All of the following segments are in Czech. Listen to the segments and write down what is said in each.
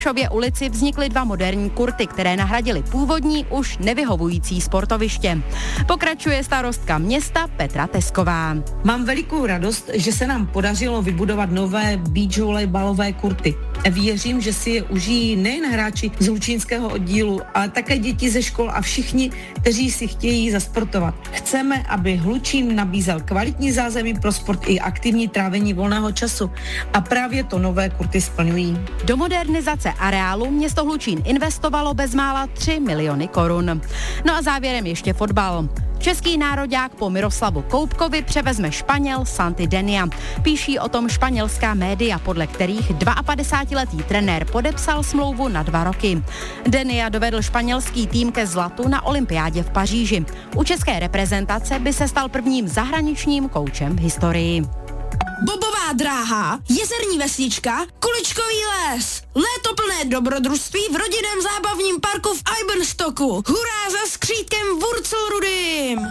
Šově ulici vznikly 2 moderní kurty, které nahradily původní, už nevyhovující sportoviště. Pokračuje starostka města Petra Tesková. Mám velikou radost, že se nám podařilo vybudovat nové beach volejbalové kurty. Věřím, že si je užijí nejen hráči z hlučínského oddílu, ale také děti ze škol a všichni, kteří si chtějí zasportovat. Chceme, aby Hlučín nabízel kvalitní zázemí pro sport i aktivní trávení volného času. A právě to nové kurty splňují. Do modernizace areálu město Hlučín investovalo bezmála 3 miliony korun. No a závěrem ještě fotbal. Český nároďák po Miroslavu Koupkovi převezme Španěl Santi Denia. Píší o tom španělská média, podle kterých 52letý trenér podepsal smlouvu na 2 roky. Denia dovedl španělský tým ke zlatu na olympiádě v Paříži. U české reprezentace by se stal prvním zahraničním koučem v historii. Bobová dráha, jezerní vesnička, kuličkový les, léto plné dobrodružství v rodinném zábavním parku v Eibenstocku. Hurá za skřítkem Wurzelrudym!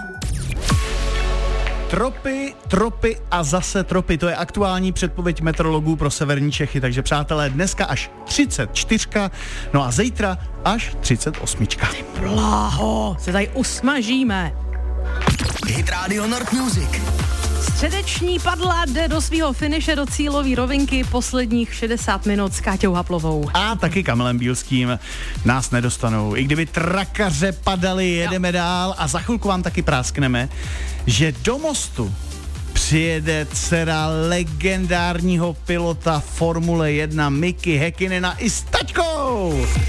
Tropy a zase tropy, to je aktuální předpověď meteorologů pro severní Čechy, takže přátelé, dneska až 34, no a zítra až 38. Bláho, se tady usmažíme. Hit Radio Nord Music. Středeční padla jde do svého finiše do cílové rovinky posledních 60 minut s Káťou Haplovou. A taky Kamilem Bílským nás nedostanou. I kdyby trakaře padaly, jedeme dál a za chvilku vám taky práskneme, že do Mostu přijede dcera legendárního pilota Formule 1 Miki Häkkinena i s taťkou.